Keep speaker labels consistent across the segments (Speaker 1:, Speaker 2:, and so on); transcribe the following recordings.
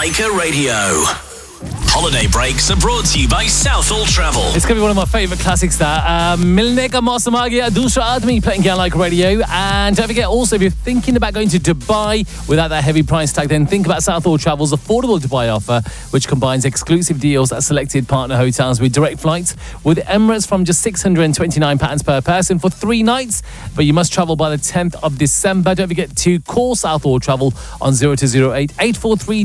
Speaker 1: Leica Radio. Holiday breaks are brought to you by Southall Travel.
Speaker 2: It's going to be one of my favourite classics that. Milne ka mausam aa gaya, dusra aadmi playing here on Leica Radio. And don't forget also, if you're thinking about going to Dubai without that heavy price tag, then think about Southall Travel's affordable Dubai offer, which combines exclusive deals at selected partner hotels with direct flights with Emirates from just £629 per person for 3 nights. But you must travel by the 10th of December. Don't forget to call Southall Travel on 0208 843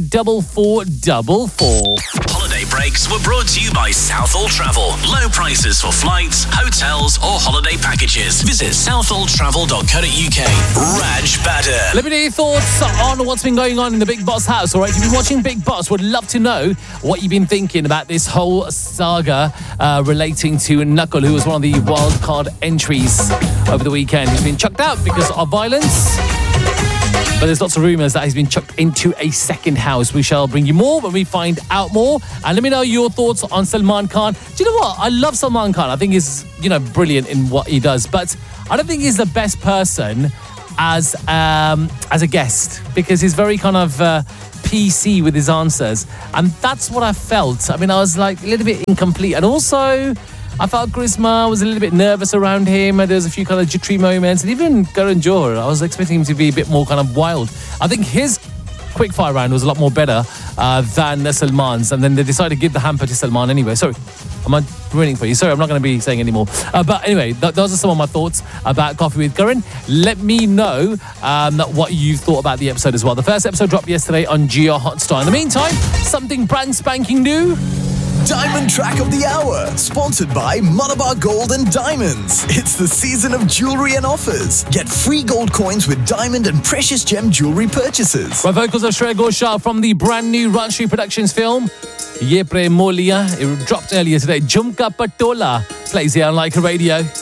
Speaker 2: 4444.
Speaker 1: Holiday breaks were brought to you by Southall Travel. Low prices for flights, hotels or holiday packages. Visit southalltravel.co.uk. Raj Bader.
Speaker 2: Let me know your thoughts on what's been going on in the Big Boss house. All right, if you've been watching Big Boss, would love to know what you've been thinking about this whole saga relating to Nakul, who was one of the wild card entries over the weekend. He's been chucked out because of violence. But there's lots of rumours that he's been chucked into a second house. We shall bring you more when we find out more. And let me know your thoughts on Salman Khan. Do you know what? I love Salman Khan. I think he's, brilliant in what he does. But I don't think he's the best person as a guest, because he's very kind of PC with his answers. And that's what I felt. I mean, I was like a little bit incomplete. And also, I felt Charisma was a little bit nervous around him. There was a few kind of jittery moments. And even Karan Johar, I was expecting him to be a bit more kind of wild. I think his quickfire round was a lot more better than Salman's. And then they decided to give the hamper to Salman anyway. Sorry, am I ruining for you? Sorry, I'm not going to be saying any more. But anyway, those are some of my thoughts about Coffee with Karan. Let me know what you thought about the episode as well. The first episode dropped yesterday on Jio Hotstar. In the meantime, something brand spanking new.
Speaker 3: Diamond Track of the Hour, sponsored by Malabar Gold and Diamonds. It's the season of jewellery and offers. Get free gold coins with diamond and precious gem jewellery purchases.
Speaker 2: By vocals of Shreya Ghoshal from the brand new Ranshri Productions film, Ye Prem Moliya. It dropped earlier today. Jhumka Patola plays here on Leica Radio.